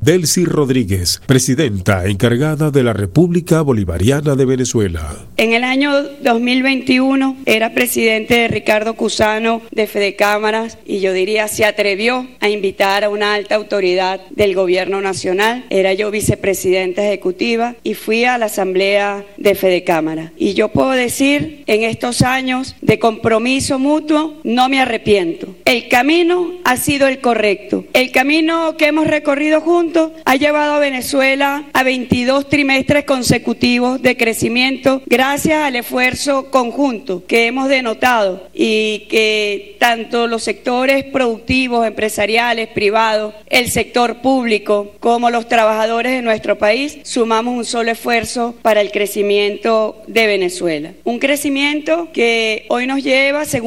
Delcy Rodríguez, presidenta encargada de la República Bolivariana de Venezuela. En el año 2021 era presidente de Ricardo Cusano de Fedecámaras y yo diría se atrevió a invitar a una alta autoridad del gobierno nacional. Era yo vicepresidenta ejecutiva y fui a la asamblea de Fedecámaras. Y yo puedo decir, en estos años de compromiso mutuo, no me arrepiento. El camino ha sido el correcto. El camino que hemos recorrido juntos ha llevado a Venezuela a 22 trimestres consecutivos de crecimiento gracias al esfuerzo conjunto que hemos denotado y que tanto los sectores productivos, empresariales, privados, el sector público como los trabajadores de nuestro país sumamos un solo esfuerzo para el crecimiento de Venezuela. Un crecimiento que hoy nos lleva, según